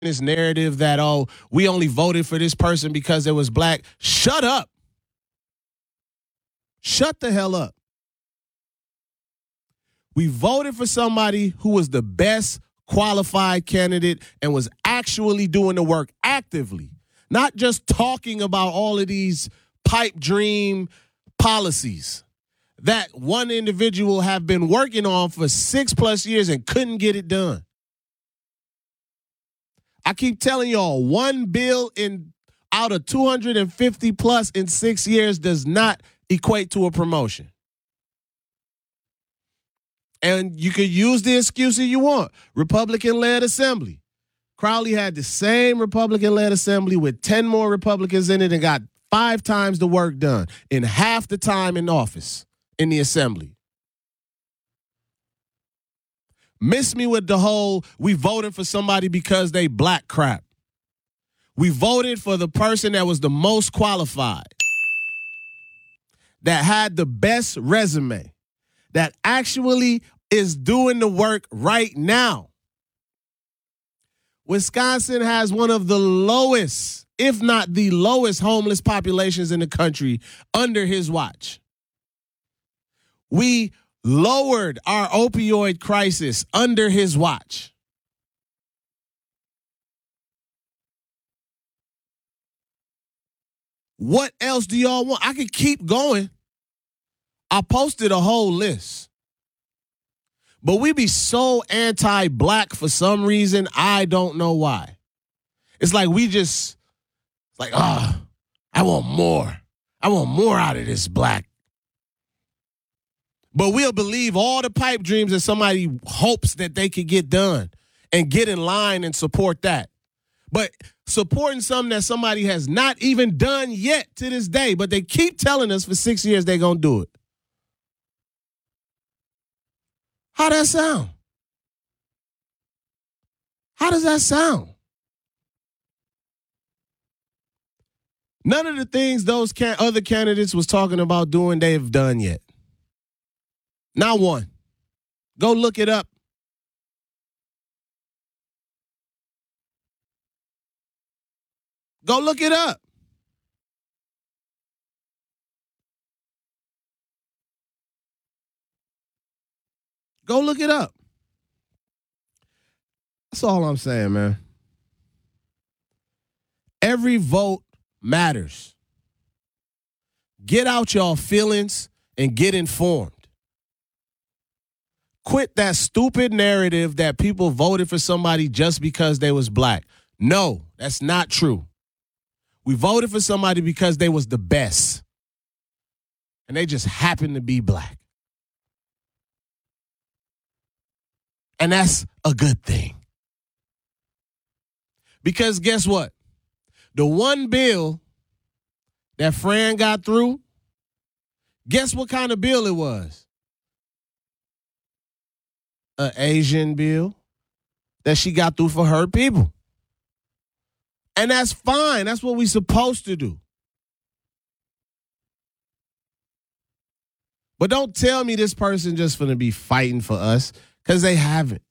this narrative that, oh, we only voted for this person because it was black. Shut up. Shut the hell up. We voted for somebody who was the best qualified candidate and was actually doing the work actively, not just talking about all of these pipe dream policies that one individual have been working on for 6+ years and couldn't get it done. I keep telling y'all, one bill out of 250 plus in 6 years does not equate to a promotion. And you could use the excuses you want. Republican-led assembly. Crowley had the same Republican-led assembly with 10 more Republicans in it and got 5 times the work done in half the time in office in the assembly. Miss me with the whole we voted for somebody because they black crap. We voted for the person that was the most qualified, that had the best resume, that actually is doing the work right now. Wisconsin has one of the lowest, if not the lowest, homeless populations in the country under his watch. We lowered our opioid crisis under his watch. What else do y'all want? I could keep going. I posted a whole list. But we be so anti-black for some reason. I don't know why. It's like I want more. I want more out of this black. But we'll believe all the pipe dreams that somebody hopes that they could get done and get in line and support that. But supporting something that somebody has not even done yet to this day, but they keep telling us for 6 years they're going to do it. How that sound? How does that sound? None of the things those other candidates was talking about doing, they've done yet. Not one. Go look it up. Go look it up. Go look it up. That's all I'm saying, man. Every vote matters. Get out y'all feelings and get informed. Quit that stupid narrative that people voted for somebody just because they was black. No, that's not true. We voted for somebody because they was the best. And they just happened to be black. And that's a good thing. Because guess what? The one bill that Fran got through, guess what kind of bill it was? An Asian bill that she got through for her people. And that's fine. That's what we're supposed to do. But don't tell me this person just going to be fighting for us, because they haven't.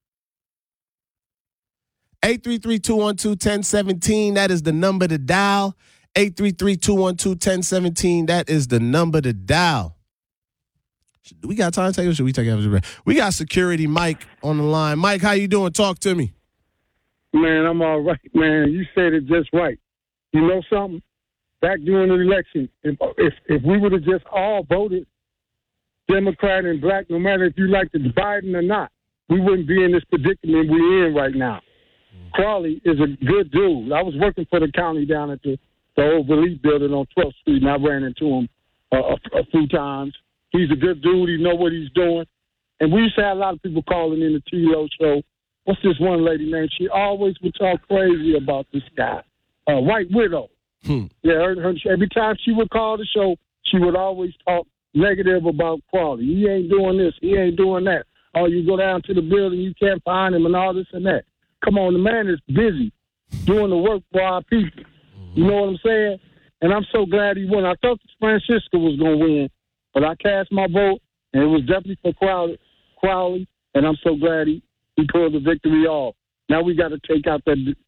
833-212-1017, that is the number to dial. 833-212-1017, that is the number to dial. We got time to take it, or should we take it? We got security Mike on the line. Mike, how you doing? Talk to me. Man, I'm all right, man. You said it just right. You know something? Back during the election, if we would have just all voted Democrat and black, no matter if you liked Biden or not, we wouldn't be in this predicament we're in right now. Crawley is a good dude. I was working for the county down at the old Relief building on 12th Street, and I ran into him a few times. He's a good dude. He know what he's doing. And we used to have a lot of people calling in the T-Lo show. What's this one lady named? She always would talk crazy about this guy, White Widow. Yeah, every time she would call the show, she would always talk negative about Crawley. He ain't doing this. He ain't doing that. Oh, you go down to the building, you can't find him and all this and that. Come on, the man is busy doing the work for our people. You know what I'm saying? And I'm so glad he won. I thought Francisco was going to win, but I cast my vote, and it was definitely for Crowley, and I'm so glad he pulled the victory off. Now we got to take out that